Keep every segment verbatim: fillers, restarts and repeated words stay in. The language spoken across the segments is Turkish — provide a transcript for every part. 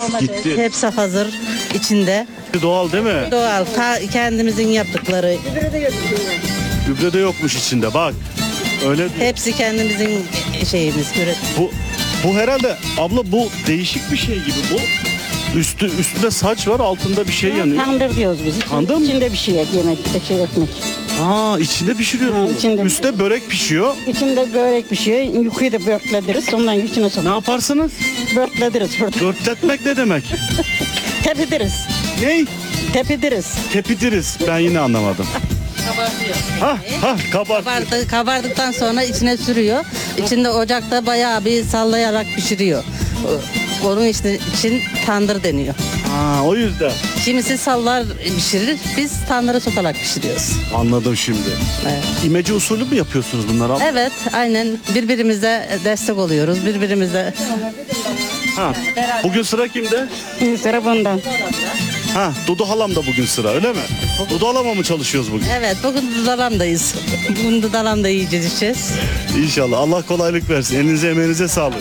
gitti. Hepsi hazır içinde. Doğal değil mi? Doğal. Ta kendimizin yaptıkları. Gübre de yokmuş içinde bak. Öyle Hepsi kendimizin şeyimiz. üret- bu bu herhalde abla bu değişik bir şey gibi bu. Üstü üstünde saç var, altında bir şey yanıyor. Tandır diyoruz biz. Tandır mı? İçinde bir şey yemek, şey ekmek. Aa, içinde pişiriyor. Ha, içinde. Üstte börek pişiyor. İçinde börek pişiyor. Yukarıya da börtlediriz. Ondan içine Ne sokuyoruz. yaparsınız? Börtlediriz. Bört- Dörtletmek ne demek? Tepidiriz. Ney? Tepidiriz. Tepidiriz. Ben yine anlamadım. Ha ha kabart. Kabardı, kabardıktan sonra içine sürüyor. İçinde ocakta bayağı bir sallayarak pişiriyor. O- Onun işte için tandır deniyor. Ha, o yüzden. Kimisi sallar pişirir, biz tandıra sokarak pişiriyoruz. Anladım şimdi. Evet. İmece usulü mü yapıyorsunuz bunları abla? Evet, aynen birbirimize destek oluyoruz. Birbirimize Ha. Bugün sıra kimde? Sıra bundan. Ha, Dudu halam da bugün sıra öyle mi? Dudu halama mı çalışıyoruz bugün? evet, bugün dudalamdayız. Bugün dudalamda yiyeceğiz, içeceğiz. İnşallah. Allah kolaylık versin. Elinize emeğinize sağlık.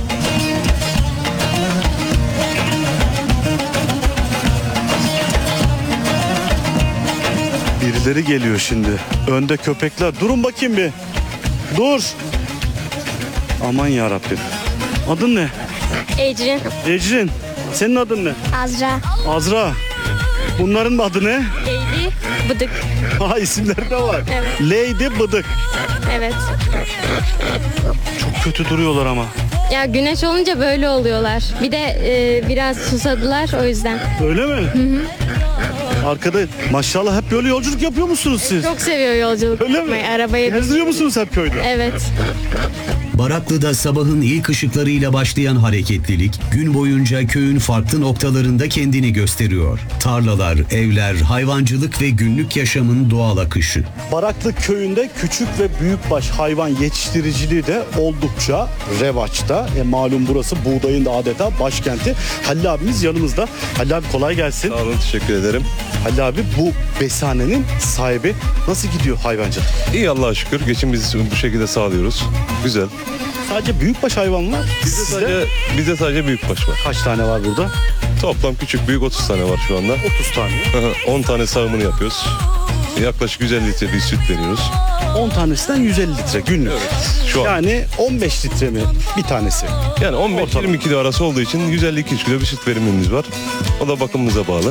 Birileri geliyor şimdi. Önde köpekler. Durun bakayım bir. Dur. Aman yarabbim. Adın ne? Ecrin, Ecrin. Senin adın ne? Azra, Azra. Bunların adı ne? Leyli, Bıdık. Ha, isimleri de var. Evet. Lady Bıdık. Evet. Çok kötü duruyorlar ama. Ya güneş olunca böyle oluyorlar. Bir de e, biraz susadılar o yüzden. Öyle mi? Hı hı. Arkada maşallah hep böyle yolculuk yapıyor musunuz siz? Çok seviyor yolculuk Öyle mi? yapmayı, arabayı. Gezdiriyor musunuz hep köyde? Evet. Baraklı'da sabahın ilk ışıklarıyla başlayan hareketlilik gün boyunca köyün farklı noktalarında kendini gösteriyor. Tarlalar, evler, hayvancılık ve günlük yaşamın doğal akışı. Baraklı köyünde küçük ve büyükbaş hayvan yetiştiriciliği de oldukça revaçta. E, malum burası buğdayın da adeta başkenti. Halil abimiz yanımızda. Halil abi kolay gelsin. Sağ olun, teşekkür ederim. Halil abi bu besanenin sahibi. Nasıl gidiyor hayvancılık? İyi Allah'a şükür. Geçimimizi bu şekilde sağlıyoruz. Güzel. Sadece büyükbaş hayvan var. Bizde Sizde sadece, bizde sadece büyükbaş var. kaç tane var burada? Toplam küçük büyük otuz tane var şu anda. otuz tane. on tane sağımını yapıyoruz. Yaklaşık yüz elli litre bir süt veriyoruz. on tanesinden yüz elli litre günlük. Şu an. Yani on beş litre mi bir tanesi? Yani on beş yirmi kilo arası olduğu için yüz elli iki kilo bir süt verimimiz var. O da bakımımıza bağlı.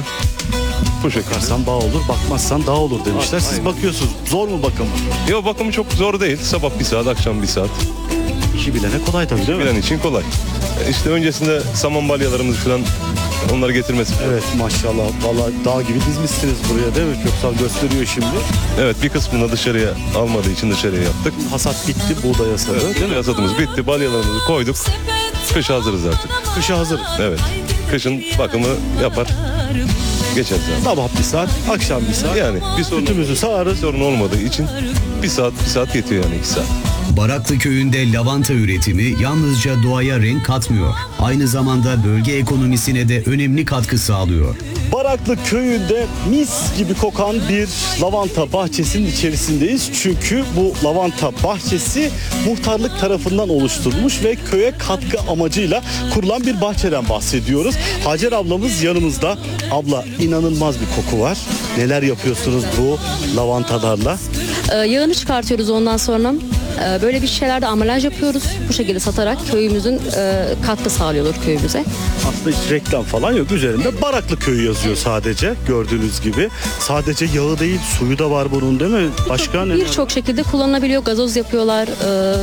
Bu şekilde. Bakarsan bağ olur, bakmazsan dağ olur demişler. Siz Aynen. bakıyorsunuz. Zor mu bakımı? Yok, bakımı çok zor değil. Sabah bir saat, akşam bir saat. İşi bilene kolay tabii değil mi? Bilen için kolay. İşte öncesinde saman balyalarımız falan onları getirmesi. Evet maşallah. Vallahi dağ gibi dizmişsiniz buraya değil mi? Köksal gösteriyor şimdi. Evet, bir kısmını dışarıya almadığı için dışarıya yaptık. Hasat bitti, buğday hasadı. Evet, değil mi? hasadımız bitti, balyalarımızı koyduk. Kışa hazırız artık. Kışa hazır. Evet. Kışın bakımı yapar. Geçeriz yani. Sabah bir saat, akşam bir saat. Yani bir sorun, Sütümüzü sağarız. sorun olmadığı için bir saat bir saat yetiyor yani iki saat. Baraklı köyünde lavanta üretimi yalnızca doğaya renk katmıyor. Aynı zamanda bölge ekonomisine de önemli katkı sağlıyor. Baraklı köyünde mis gibi kokan bir lavanta bahçesinin içerisindeyiz. Çünkü bu lavanta bahçesi muhtarlık tarafından oluşturulmuş ve köye katkı amacıyla kurulan bir bahçeden bahsediyoruz. Hacer ablamız yanımızda. Abla inanılmaz bir koku var. Neler yapıyorsunuz bu lavantalarla? Ee, yağını çıkartıyoruz ondan sonra. Ee, böyle bir şeylerde ambalaj yapıyoruz. Bu şekilde satarak köyümüzün e, katkı sağlıyorlar köyümüze. Aslında hiç reklam falan yok. Üzerinde Baraklı köyü yazıyor sadece gördüğünüz gibi. Sadece yağı değil suyu da var bunun değil mi? Başka ne? Birçok şekilde kullanılabiliyor. Gazoz yapıyorlar. E,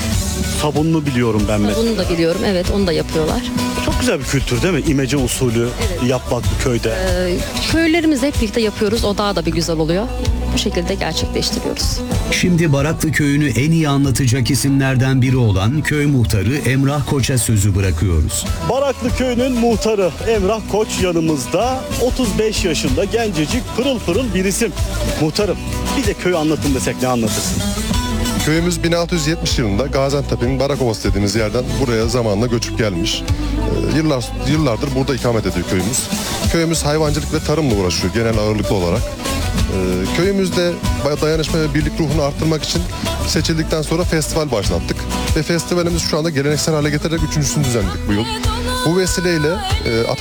Sabunlu biliyorum ben mesela. bunu da biliyorum. Evet, onu da yapıyorlar. Çok güzel bir kültür değil mi? İmece usulü yapmak bu köyde. Ee, köylerimizle hep birlikte yapıyoruz. O daha da bir güzel oluyor. Bu şekilde gerçekleştiriyoruz. Şimdi Baraklı köyünü en iyi anlatacak isimlerden biri olan köy muhtarı Emrah Koç'a sözü bırakıyoruz. Baraklı köyünün muhtarı Emrah Koç yanımızda. otuz beş yaşında gencecik pırıl pırıl bir isim. Muhtarım bir de köyü anlatın desek ne anlatırsın? Köyümüz bin altı yüz yetmiş yılında Gaziantep'in Barakovası dediğimiz yerden buraya zamanla göçüp gelmiş. Ee, yıllar yıllardır burada ikamet ediyor köyümüz. Köyümüz hayvancılık ve tarımla uğraşıyor genel ağırlıklı olarak. Ee, köyümüzde dayanışma ve birlik ruhunu arttırmak için seçildikten sonra festival başlattık. Ve festivalimiz şu anda geleneksel hale getirerek üçüncüsünü düzenledik bu yıl. Bu vesileyle e,